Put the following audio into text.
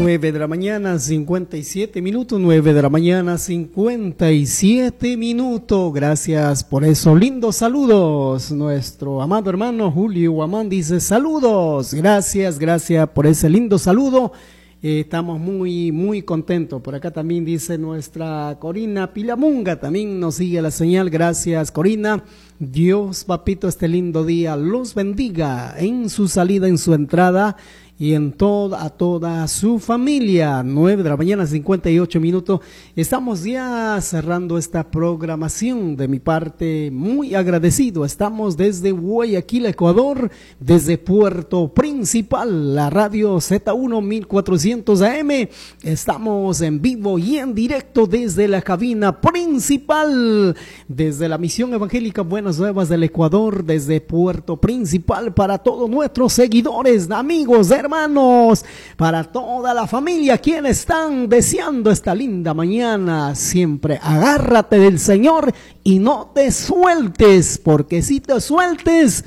9 de la mañana, 57 minutos, 9 de la mañana, 57 minutos. Gracias por esos lindos saludos. Nuestro amado hermano Julio Guamán dice saludos. Gracias por ese lindo saludo. Estamos muy contentos. Por acá también dice nuestra Corina Pilamunga, también nos sigue la señal. Gracias, Corina. Dios, papito, este lindo día los bendiga en su salida, en su entrada y a toda su familia. 9 de la mañana, 58 minutos. Estamos ya cerrando esta programación. De mi parte, muy agradecido. Estamos desde Guayaquil, Ecuador, desde Puerto Principal, la radio Z1 1400 AM. Estamos en vivo y en directo desde la cabina principal, desde la Misión Evangélica Buenas Nuevas del Ecuador, desde Puerto Principal, para todos nuestros seguidores, amigos, hermanos, para toda la familia, quienes están deseando esta linda mañana. Siempre agárrate del Señor y no te sueltes, porque si te sueltes